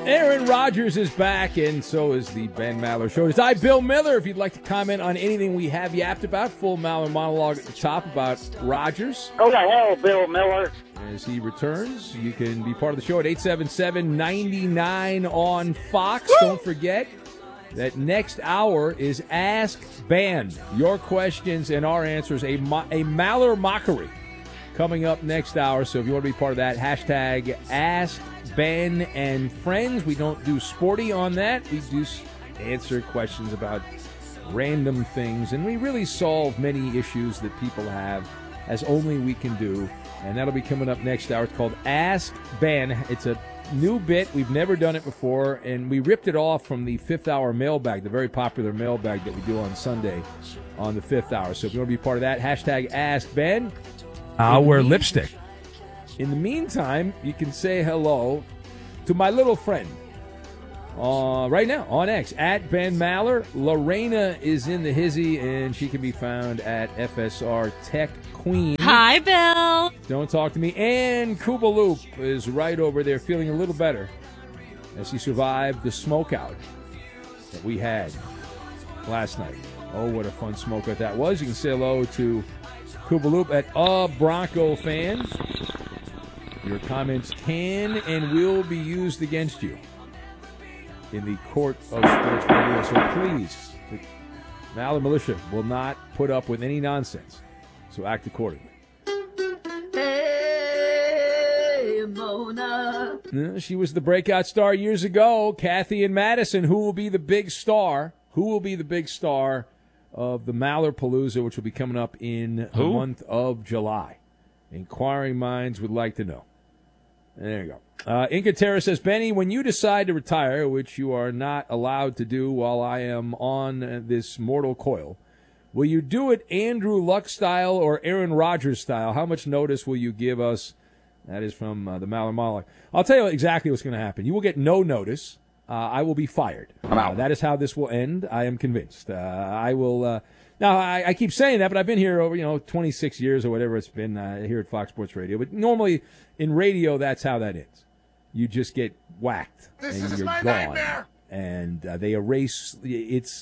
Aaron Rodgers is back, and so is the Ben Maller Show. It's I, Bill Miller. If you'd like to comment on anything we have yapped about, full Maller monologue at the top about Rodgers. Oh, the hell, Bill Miller. As he returns, you can be part of the show at 877-99 on Fox. Woo! Don't forget that next hour is Ask Ben. Your questions and our answers, a Maller mockery coming up next hour. So if you want to be part of that, hashtag Ask Ben and Friends. We don't do sporty on that. We do answer questions about random things, and we really solve many issues that people have as only we can do. And that'll be coming up next hour. It's called Ask Ben. It's a new bit. We've never done it before, and we ripped it off from the Fifth Hour mailbag, the very popular mailbag that we do on Sunday on the Fifth Hour. So if you want to be part of that, hashtag Ask Ben. I'll wear lipstick. In the meantime, you can say hello to my little friend right now on X, at Ben Maller. Lorena is in the hizzy, and she can be found at FSR Tech Queen. Hi, Bill. Don't talk to me. And Koopaloop is right over there feeling a little better as he survived the smokeout that we had last night. Oh, what a fun smokeout that was. You can say hello to Koopaloop at Bronco Fan. Your comments can and will be used against you in the court of sports radio. So please, the Maller Militia will not put up with any nonsense. So act accordingly. Hey, Mona. She was the breakout star years ago. Kathy and Madison. Who will be the big star? Who will be the big star of the Maller Palooza, which will be coming up in the month of July? Inquiring minds would like to know. There you go. Inca Terra says, Benny, when you decide to retire, which you are not allowed to do while I am on this mortal coil, will you do it Andrew Luck style or Aaron Rodgers style? How much notice will you give us? That is from the Maller Monologue. I'll tell you exactly what's going to happen. You will get no notice. I will be fired. That is how this will end. I am convinced. I will. Now, I keep saying that, but I've been here over 26 years or whatever it's been here at Fox Sports Radio. But normally in radio, that's how that ends. You just get whacked and you're gone. Nightmare. And they erase. It's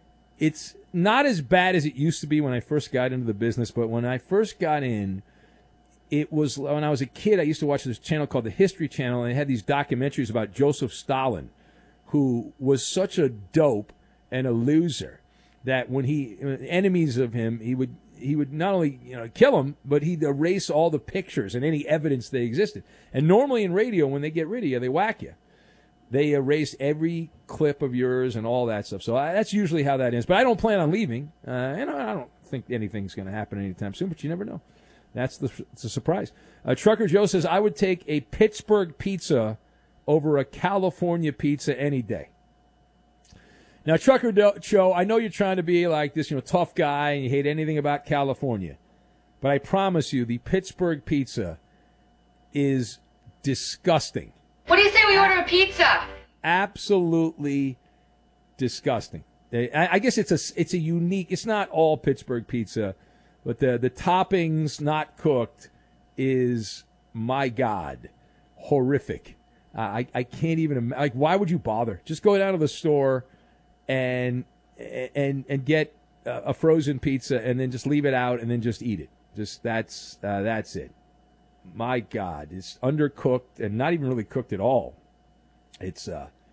not as bad as it used to be when I first got into the business. But when I first got in, it was when I was a kid. I used to watch this channel called the History Channel, and they had these documentaries about Joseph Stalin, who was such a dope and a loser that when enemies of him, he would not only kill him, but he'd erase all the pictures and any evidence they existed. And normally in radio, when they get rid of you, they whack you. They erase every clip of yours and all that stuff. So that's usually how that ends. But I don't plan on leaving. And I don't think anything's going to happen anytime soon, but you never know. It's a surprise. Trucker Joe says, I would take a Pittsburgh pizza over a California pizza any day. Now, Trucker Joe, I know you're trying to be like this, tough guy, and you hate anything about California. But I promise you, the Pittsburgh pizza is disgusting. What do you say we order a pizza? Absolutely disgusting. I guess it's a unique. It's not all Pittsburgh pizza, but the toppings not cooked is, my God, horrific. I can't even why would you bother? Just go down to the store and get a frozen pizza and then just leave it out and then just eat it. Just that's it. My God, it's undercooked and not even really cooked at all. It's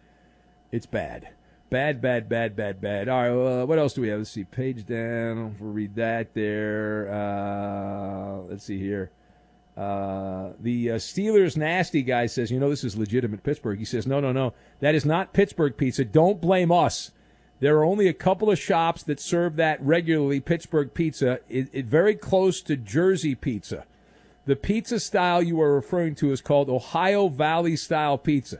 bad. Bad. All right, what else do we have? Let's see. Page down. We'll read that there. Let's see here. The Steelers nasty guy says, this is legitimate Pittsburgh. He says, no. That is not Pittsburgh pizza. Don't blame us. There are only a couple of shops that serve that regularly, Pittsburgh pizza. It very close to Jersey pizza. The pizza style you are referring to is called Ohio Valley style pizza.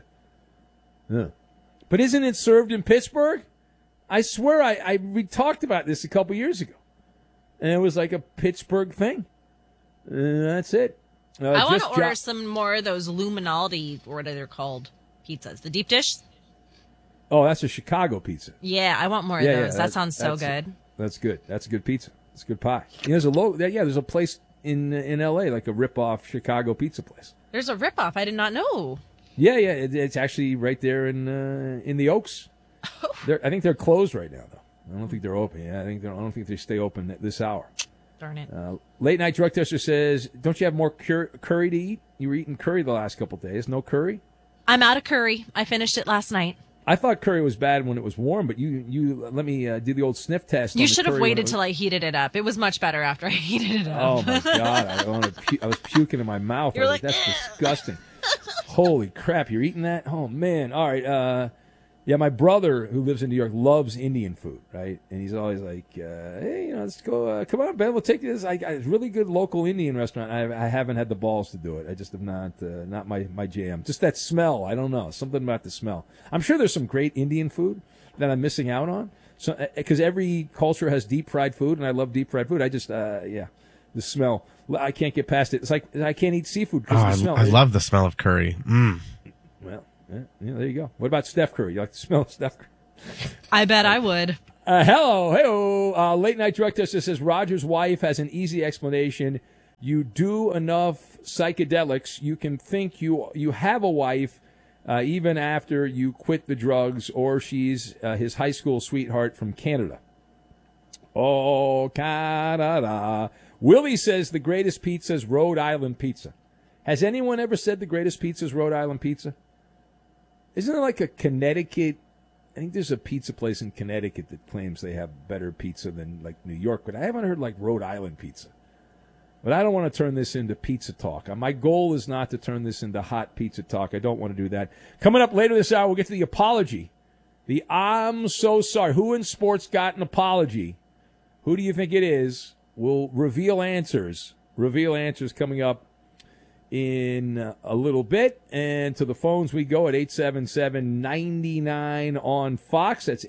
But isn't it served in Pittsburgh? I swear we talked about this a couple years ago. And it was like a Pittsburgh thing. That's it. I want to order some more of those Luminaldi, or whatever they're called, pizzas. The deep dish? Oh, that's a Chicago pizza. Yeah, I want more of those. That sounds so good. That's good. That's a good pizza. It's a good pie. There's a place in L.A., like a rip-off Chicago pizza place. There's a rip-off. I did not know. Yeah, it's actually right there in the Oaks. I think they're closed right now, though. I don't think they're open. Yeah, I don't think they stay open this hour. Darn it. Late Night Drug Tester says, don't you have more curry to eat? You were eating curry the last couple of days. No curry? I'm out of curry. I finished it last night. I thought curry was bad when it was warm, but you let me do the old sniff test. You should have waited till I heated it up. It was much better after I heated it up. Oh, my God. I was puking in my mouth. You're like, that's disgusting. Holy crap, you're eating that? Oh, man. All right. Yeah, my brother, who lives in New York, loves Indian food, right? And he's always like, hey, let's go. Come on, Ben, we'll take you to this. It's a really good local Indian restaurant. I haven't had the balls to do it. I just have not my jam. Just that smell. I don't know. Something about the smell. I'm sure there's some great Indian food that I'm missing out on. So, because every culture has deep fried food, and I love deep fried food. I just, the smell. I can't get past it. It's like I can't eat seafood because of the smell. I love the smell of curry. Well, yeah, there you go. What about Steph Curry? You like the smell of Steph Curry? I bet I would. Hello. Hey, Late Night Drug Tester says Roger's wife has an easy explanation. You do enough psychedelics, you can think you have a wife even after you quit the drugs, or she's his high school sweetheart from Canada. Oh, Canada. Willie says the greatest pizza is Rhode Island pizza. Has anyone ever said the greatest pizza is Rhode Island pizza? Isn't there like a Connecticut? I think there's a pizza place in Connecticut that claims they have better pizza than like New York, but I haven't heard like Rhode Island pizza. But I don't want to turn this into pizza talk. My goal is not to turn this into hot pizza talk. I don't want to do that. Coming up later this hour, we'll get to the apology. The I'm so sorry. Who in sports got an apology? Who do you think it is? We'll reveal answers. Reveal answers coming up in a little bit. And to the phones we go at 877-99 on Fox. That's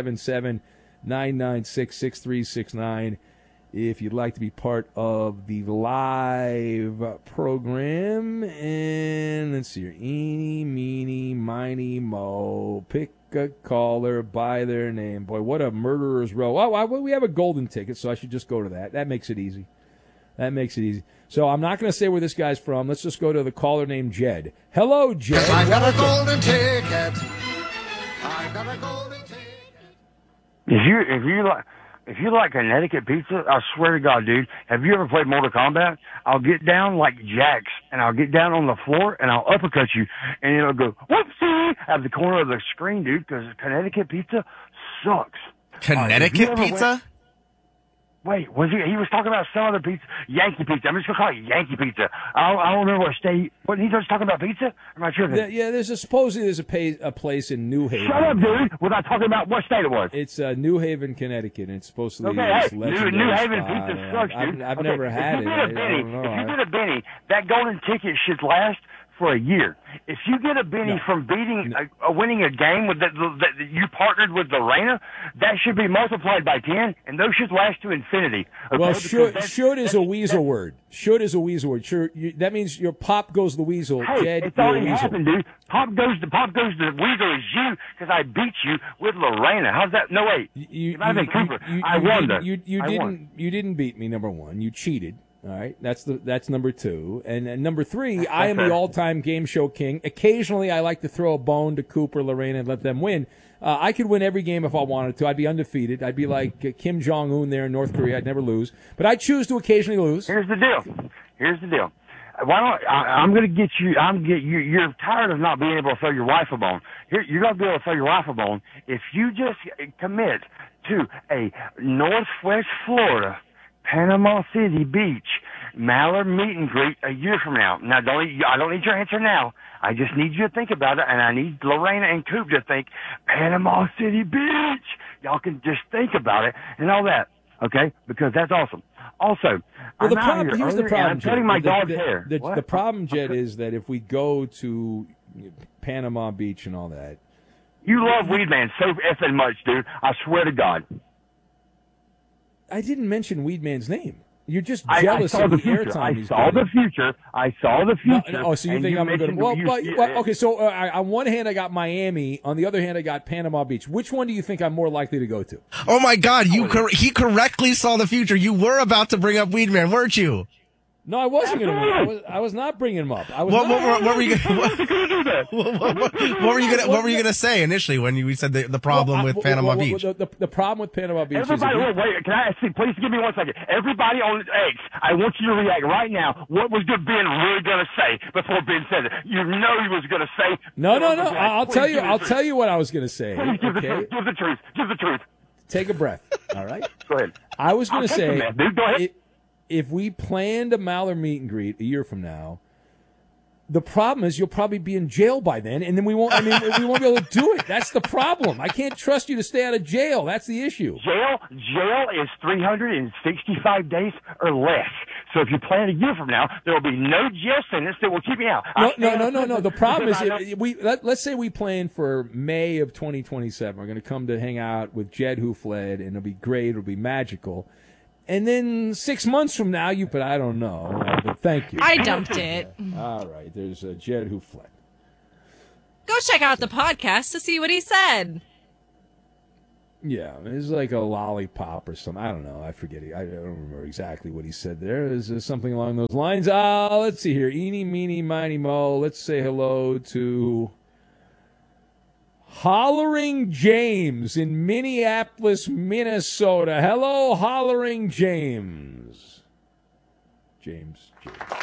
877-996-6369 if you'd like to be part of the live program. And let's see here. Eeny, meeny, miny, mo. Pick a caller by their name. Boy, what a murderer's row. Oh, we have a golden ticket, so I should just go to that. That makes it easy. So I'm not going to say where this guy's from. Let's just go to the caller named Jed. Hello, Jed. I got a golden ticket. I got a golden ticket. If you like Connecticut pizza, I swear to God, dude, have you ever played Mortal Kombat? I'll get down like Jax, and I'll get down on the floor, and I'll uppercut you, and it'll go, whoopsie, at the corner of the screen, dude, because Connecticut pizza sucks. Connecticut pizza? Wait, he was talking about some other pizza? Yankee pizza. I'm just going to call it Yankee pizza. I don't remember what state. What, he was talking about pizza? I'm not sure. Supposedly there's a place in New Haven. Shut up, dude. Without talking about what state it was. It's New Haven, Connecticut, and it's supposed to be New Haven pizza sucks, dude. I've never had it. If you get a Benny, that golden ticket should last for a year. If you get a Benny from winning a game that you partnered with Lorena, that should be multiplied by 10, and those should last to infinity. Okay? Well, should is a weasel word. Should is a weasel word. Sure, that means your pop goes the weasel. Hey, Jed, it's already happened, dude. Pop goes the weasel is you because I beat you with Lorena. How's that? No, wait. I won that. You didn't beat me. Number one, you cheated. All right, that's number two, and number three. I am the all-time game show king. Occasionally, I like to throw a bone to Cooper, Lorena, and let them win. I could win every game if I wanted to. I'd be undefeated. I'd be like Kim Jong-un there in North Korea. I'd never lose, but I choose to occasionally lose. Here's the deal. Why don't I'm going to get you? You're tired of not being able to throw your wife a bone. You're going to be able to throw your wife a bone if you just commit to a Northwest Florida, Panama City Beach, Mallard meet and greet a year from now. Now, I don't need your answer now. I just need you to think about it, and I need Lorena and Coop to think Panama City Beach. Y'all can just think about it and all that, okay? Because that's awesome. Also, here's the problem. I'm cutting my dog's hair. The problem, Jed, is that if we go to Panama Beach and all that, you love Weedman so effing much, dude. I swear to God. I didn't mention Weedman's name. You're just jealous of the airtime he's getting. I saw the future. No, so you think I'm going to... okay, so on one hand, I got Miami. On the other hand, I got Panama Beach. Which one do you think I'm more likely to go to? Oh, my God. He correctly saw the future. You were about to bring up Weedman, weren't you? No, I wasn't going to. I was not bringing him up. I was. What not. were you gonna? What were you gonna say initially when we said the problem with Panama Beach? The problem with Panama Beach Everybody, is wait, can I please give me 1 second? Everybody on X, I want you to react right now. What was Ben really going to say before Ben said it? You know he was going to say. No. I'll tell you. I'll tell you what I was going to say. Please give the Okay? truth. Give the truth. Give the truth. Take a breath. All right. Go ahead. I was going to I'll take say, the man, dude. Go ahead. if we planned a Maller meet and greet a year from now, the problem is you'll probably be in jail by then, and then we won't. I mean, we won't be able to do it. That's the problem. I can't trust you to stay out of jail. That's the issue. Jail is 365 days or less. So if you plan a year from now, there will be no jail sentence that will keep you out. No. The problem is let's say we plan for May of 2027. We're going to come to hang out with Jed Who Fled, and it'll be great. It'll be magical. And then 6 months from now, but I don't know. But thank you. I dumped it. All right. There's Jed Who Fled. Go check out the podcast to see what he said. Yeah, it's like a lollipop or something. I don't know. I forget. I don't remember exactly what he said there. Is something along those lines? Let's see here. Eeny, meeny, miny, mo. Let's say hello to Hollering James in Minneapolis, Minnesota. Hello, Hollering James. James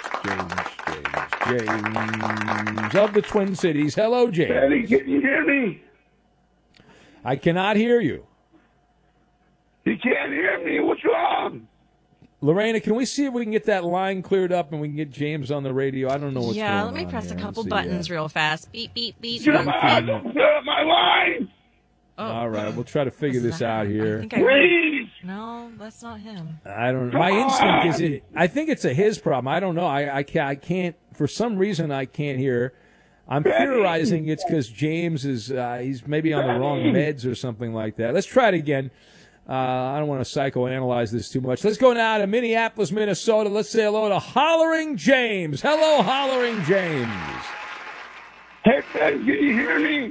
of the Twin Cities. Hello, James. Daddy, can you hear me? I cannot hear you. You can't hear me. What's wrong? Lorena, can we see if we can get that line cleared up and we can get James on the radio? I don't know what's going on. Yeah, let me press a couple buttons real fast. Beep, beep, beep. Clear my line. Oh. All right, we'll try to figure this out here. Please. No, that's not him. I don't. My instinct is I think it's his problem. I don't know. I can't. For some reason, I can't hear. I'm theorizing it's because James is he's maybe on the wrong meds or something like that. Let's try it again. I don't want to psychoanalyze this too much. Let's go now to Minneapolis, Minnesota. Let's say hello to Hollering James. Hello, Hollering James. Hey, Ben, can you hear me?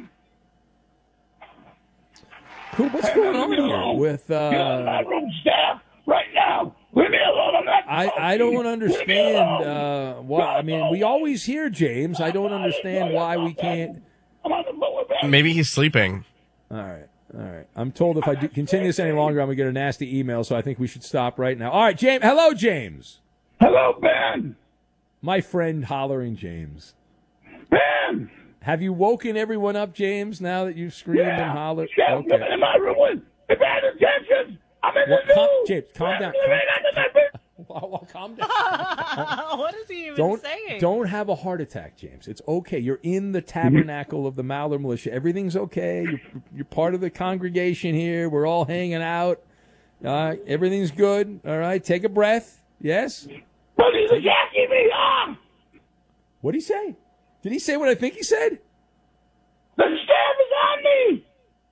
Cool. What's going on here with Get on my room staff right now. Leave me alone. I don't understand why. I mean, we always hear James. I don't understand why we can't. I'm on the lower bed. Maybe he's sleeping. All right. I'm told if I continue this any longer, I'm going to get a nasty email, so I think we should stop right now. All right, James. Hello, James. Hello, Ben. My friend Hollering James. Ben. Have you woken everyone up, James, now that you've screamed and hollered? Yeah, okay. I'm in my room with bad intentions. I'm in the news. James, calm down. Calm down. What is he even saying? Don't have a heart attack, James. It's okay. You're in the tabernacle of the Maller Militia. Everything's okay. You're part of the congregation here. We're all hanging out. Everything's good. All right. Take a breath. Yes? But he's attacking me. What'd he say? Did he say what I think he said? The staff is on me.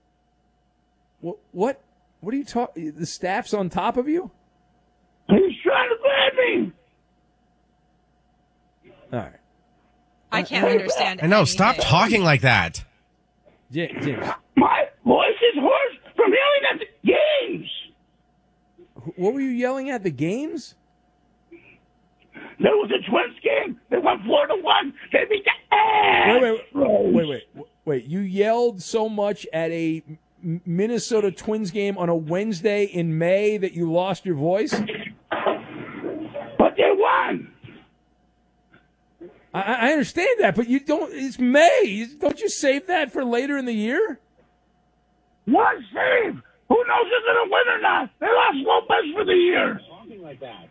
What are you talking? The staff's on top of you? He's trying to grab me. All right. I can't understand. I know. Stop talking like that. James. My voice is hoarse from yelling at the games. What were you yelling at? The games? There was a Twins game. They won 4-1. They beat the ass. Wait. You yelled so much at a Minnesota Twins game on a Wednesday in May that you lost your voice? But they won. I understand that, but you don't. It's May. Don't you save that for later in the year? What save? Who knows if they're going to win or not? They lost Lopez for the year. Something like that.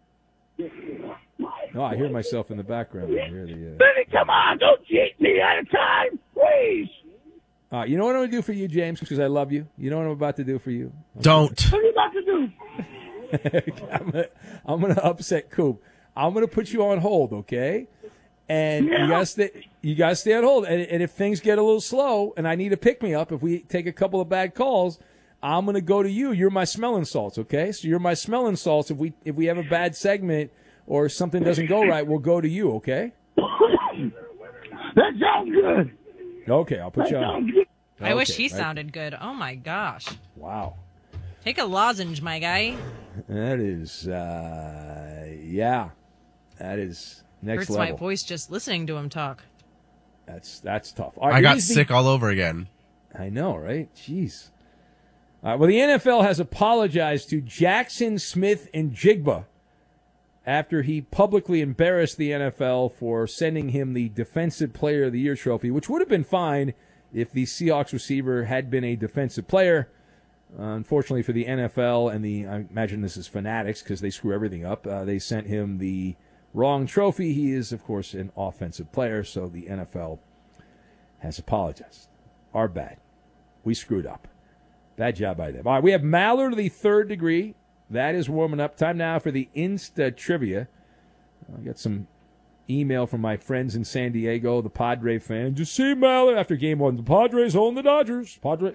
No, I hear myself in the background. I hear the. Benny, come on! Don't cheat me at a time, please. You know what I'm going to do for you, James, because I love you? You know what I'm about to do for you? Don't. What are you about to do? I'm going to upset Coop. I'm going to put you on hold, okay? And you got to stay on hold. And if things get a little slow and I need a pick-me-up, if we take a couple of bad calls, I'm going to go to you. You're my smelling salts, okay? So you're my smelling salts. If we have a bad segment or something doesn't go right, we'll go to you, okay? That sounds good. Okay, I'll put you on. I wish he sounded good. Oh, my gosh. Wow. Take a lozenge, my guy. That is, yeah. That is next Hurts level. my voice just listening to him talk. That's tough. All right, I got sick all over again. I know, right? Jeez. Well, the NFL has apologized to Jackson Smith and Jigba after he publicly embarrassed the NFL for sending him the Defensive Player of the Year trophy, which would have been fine if the Seahawks receiver had been a defensive player. Unfortunately for the NFL and I imagine this is Fanatics because they screw everything up, they sent him the wrong trophy. He is, of course, an offensive player, so the NFL has apologized. Our bad. We screwed up. Bad job by them. All right, we have Maller to the third degree. That is warming up. Time now for the Insta Trivia. I got some email from my friends in San Diego, the Padre fan. Just see Maller after game one. The Padres own the Dodgers.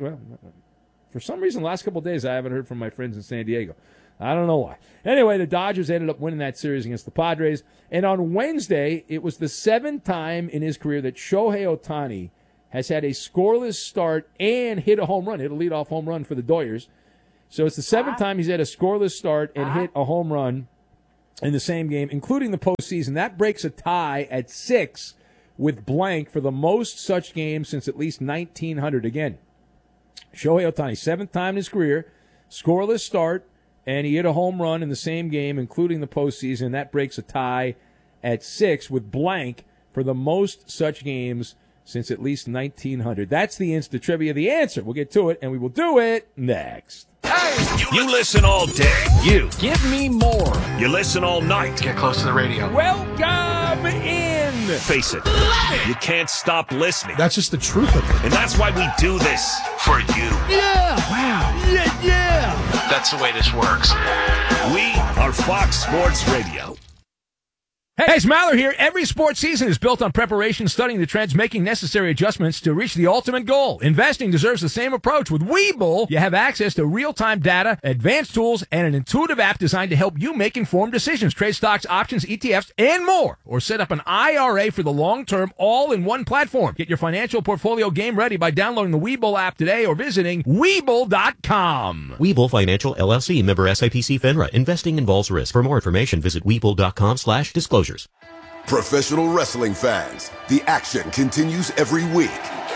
For some reason, the last couple of days, I haven't heard from my friends in San Diego. I don't know why. Anyway, the Dodgers ended up winning that series against the Padres. And on Wednesday, it was the 7th time in his career that Shohei Ohtani has had a scoreless start and hit a home run, hit a leadoff home run for the Doyers. So it's the 7th time he's had a scoreless start and hit a home run in the same game, including the postseason. That breaks a tie at 6 with blank for the most such games since at least 1900. Again, Shohei Ohtani, 7th time in his career, scoreless start, and he hit a home run in the same game, including the postseason. That breaks a tie at 6 with blank for the most such games since at least 1900. That's the Insta Trivia. The answer. We'll get to it, and we will do it next. You listen all day. You. Give me more. You listen all night. Get close to the radio. Welcome in. Face it. You can't stop listening. That's just the truth of it. And that's why we do this. For you. Yeah. Wow. Yeah. That's the way this works. We are Fox Sports Radio. Hey, it's Maller here. Every sports season is built on preparation, studying the trends, making necessary adjustments to reach the ultimate goal. Investing deserves the same approach. With Webull, you have access to real-time data, advanced tools, and an intuitive app designed to help you make informed decisions. Trade stocks, options, ETFs, and more. Or set up an IRA for the long term, all in one platform. Get your financial portfolio game ready by downloading the Webull app today or visiting Webull.com. Webull Financial LLC, member SIPC FINRA. Investing involves risk. For more information, visit Webull.com/disclosures. Professional wrestling fans, the action continues every week.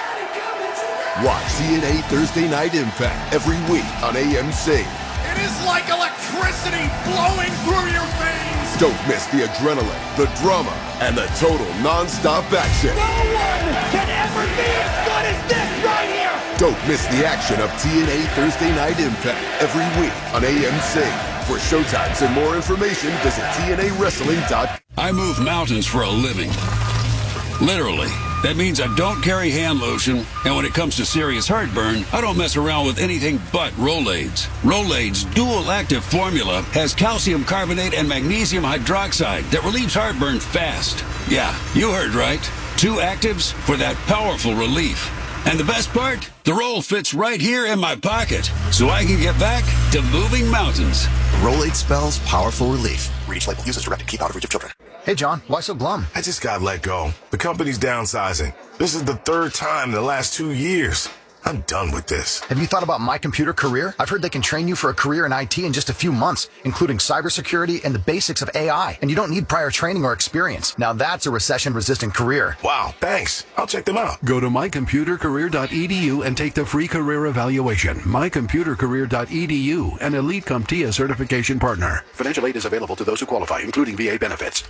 Watch TNA Thursday Night Impact every week on AMC. It is like electricity flowing through your veins. Don't miss the adrenaline, the drama, and the total non-stop action. No one can ever be as good as this right here. Don't miss the action of TNA Thursday Night Impact every week on AMC. For showtimes and more information, visit TNAWrestling.com. I move mountains for a living. Literally. That means I don't carry hand lotion, and when it comes to serious heartburn, I don't mess around with anything but Rolaids. Rolaids' dual-active formula has calcium carbonate and magnesium hydroxide that relieves heartburn fast. Yeah, you heard right. 2 actives for that powerful relief. And the best part? The roll fits right here in my pocket, so I can get back to moving mountains. Rolade spells powerful relief. Read each label. Use as directed. Keep out of reach of children. Hey, John. Why so glum? I just got let go. The company's downsizing. This is the 3rd time in the last 2 years. I'm done with this. Have you thought about My Computer Career? I've heard they can train you for a career in IT in just a few months, including cybersecurity and the basics of AI. And you don't need prior training or experience. Now that's a recession-resistant career. Wow, thanks. I'll check them out. Go to mycomputercareer.edu and take the free career evaluation. Mycomputercareer.edu, an Elite CompTIA certification partner. Financial aid is available to those who qualify, including VA benefits.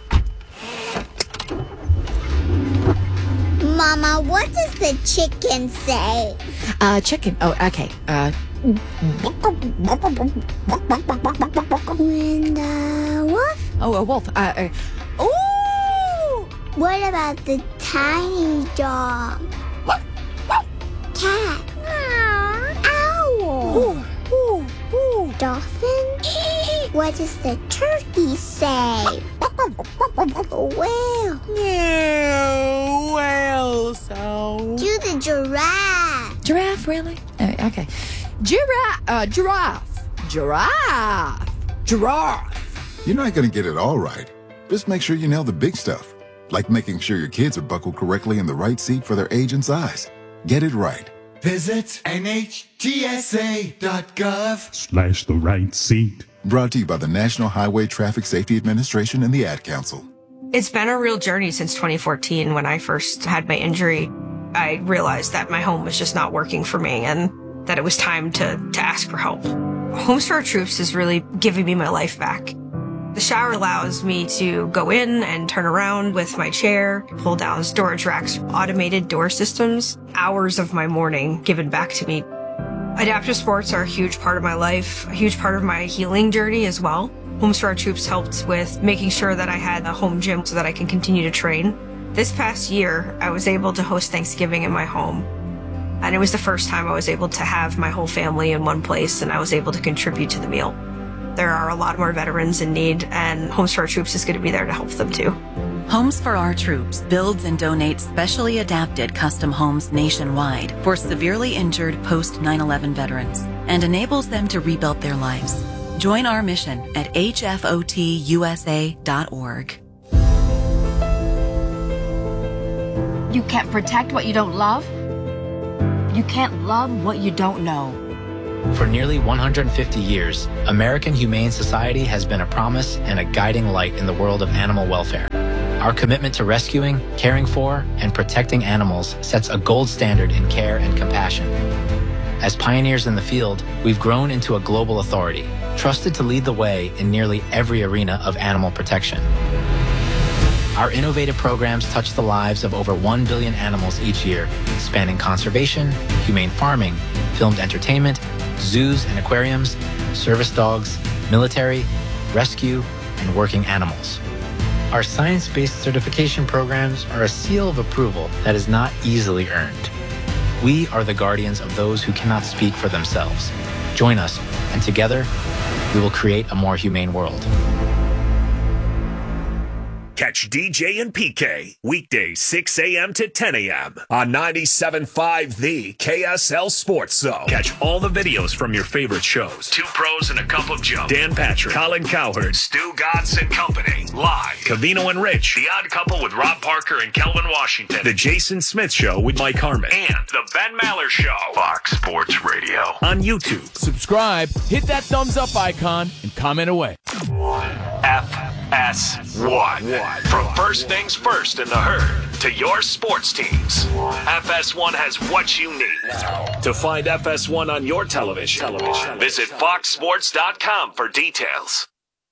Mama, what does the chicken say? Chicken. Oh, okay. When the wolf? Oh, a wolf. Ooh! What about the tiny dog? Cat? Owl? Ooh. Dolphin? What does the turkey say? Whale? No, whale sound. Do the giraffe. Giraffe, really? Okay. Giraffe. You're not going to get it all right. Just make sure you nail the big stuff, like making sure your kids are buckled correctly in the right seat for their age and size. Get it right. Visit NHTSA.gov/ the right seat. Brought to you by the National Highway Traffic Safety Administration and the Ad Council. It's been a real journey since 2014 when I first had my injury. I realized that my home was just not working for me and that it was time to ask for help. Homes for Our Troops is really giving me my life back. The shower allows me to go in and turn around with my chair, pull down storage racks, automated door systems, hours of my morning given back to me. Adaptive sports are a huge part of my life, a huge part of my healing journey as well. Homes for Our Troops helped with making sure that I had a home gym so that I can continue to train. This past year, I was able to host Thanksgiving in my home. And it was the first time I was able to have my whole family in one place and I was able to contribute to the meal. There are a lot more veterans in need and Homes for Our Troops is going to be there to help them too. Homes for Our Troops builds and donates specially adapted custom homes nationwide for severely injured post 9/11 veterans and enables them to rebuild their lives. Join our mission at hfotusa.org. You can't protect what you don't love. You can't love what you don't know. For nearly 150 years, American Humane Society has been a promise and a guiding light in the world of animal welfare. Our commitment to rescuing, caring for, and protecting animals sets a gold standard in care and compassion. As pioneers in the field, we've grown into a global authority, trusted to lead the way in nearly every arena of animal protection. Our innovative programs touch the lives of over 1 billion animals each year, spanning conservation, humane farming, filmed entertainment, zoos and aquariums, service dogs, military, rescue, and working animals. Our science-based certification programs are a seal of approval that is not easily earned. We are the guardians of those who cannot speak for themselves. Join us, and together, we will create a more humane world. Catch DJ and PK weekdays 6 a.m. to 10 a.m. on 97.5 The KSL Sports Zone. Catch all the videos from your favorite shows. Two Pros and a Cup of Joe. Dan Patrick, Colin Cowherd, Stu Godson and Company. Live. Covino and Rich. The Odd Couple with Rob Parker and Kelvin Washington. The Jason Smith Show with Mike Harmon. And The Ben Maller Show. Fox Sports Radio. On YouTube. Subscribe, hit that thumbs up icon, and comment away. FS1. From first things first in the herd to your sports teams, FS1 has what you need. To find FS1 on your television, visit foxsports.com for details.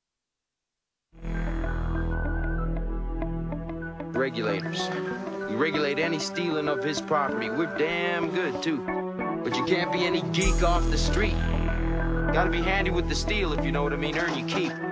Regulators. We regulate any stealing of his property. We're damn good, too. But you can't be any geek off the street. Gotta be handy with the steel, if you know what I mean. Earn your keep.